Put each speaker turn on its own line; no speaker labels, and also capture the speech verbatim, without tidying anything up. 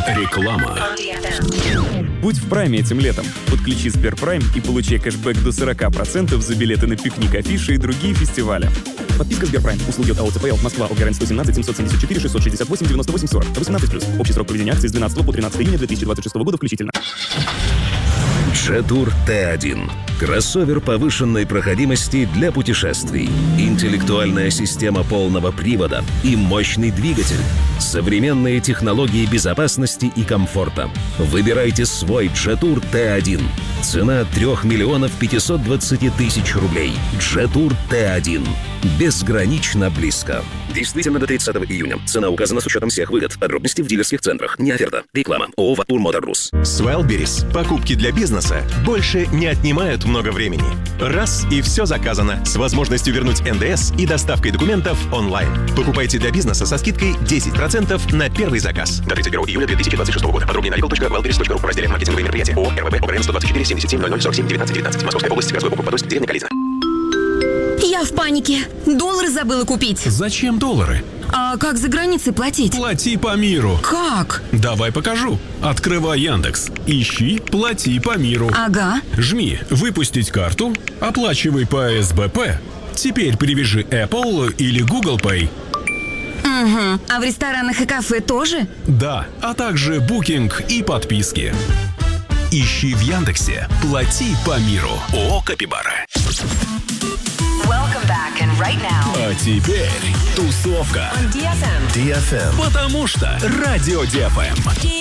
Реклама.
Будь в прайме этим летом. Подключи Сберпрайм и получай кэшбэк до сорок процентов за билеты на пикник, афиши и другие фестивали. Подписка Сберпрайм. Услуги от АОЦПЛ. Москва. ОГРН сто семнадцать семьсот семьдесят четыре шестьсот шестьдесят восемь девяносто восемь сорок. восемнадцать плюс. Общий срок проведения акции с двенадцатого по тринадцатое июня две тысячи двадцать шестого года включительно.
Jetour тэ один. Кроссовер повышенной проходимости для путешествий. Интеллектуальная система полного привода и мощный двигатель. Современные технологии безопасности и комфорта. Выбирайте свой Jetour тэ один. Цена три миллиона пятьсот двадцать тысяч рублей. Jetour тэ один. Безгранично близко. Действительно до тридцатого июня. Цена указана с учетом всех выгод. Подробности в дилерских центрах. Не оферта. Реклама. ООО «Ватур Моторрус».
С Wildberries покупки для бизнеса больше не отнимают много времени. Раз и все заказано. С возможностью вернуть эн дэ эс и доставкой документов онлайн. Покупайте для бизнеса со скидкой десять процентов на первый заказ. До тридцать первого июля две тысячи двадцать шестого года. Подробнее на legal точка wildberries точка ру в разделе «Маркетинговые мероприятия». ООО эр вэ бэ ОГРН сто двадцать четыре семьдесят семь ноль ноль сорок семь девятнадцать девятнадцать. Московская область, городской округ Подольск, деревня Кализина.
Я в панике. Доллары забыла купить.
Зачем доллары?
А как за границей платить?
Плати по миру.
Как?
Давай покажу. Открывай Яндекс. Ищи «Плати по миру».
Ага.
Жми «Выпустить карту», оплачивай по эс бэ пэ. Теперь привяжи Apple или Google Pay.
Угу. А в ресторанах и кафе тоже?
Да, а также букинг и подписки. Ищи в Яндексе «Плати по миру». ООО «Капибара».
Welcome back, and right now.
А теперь тусовка.
On ди эф эм.
ди эф эм. Потому что Радио ди эф эм.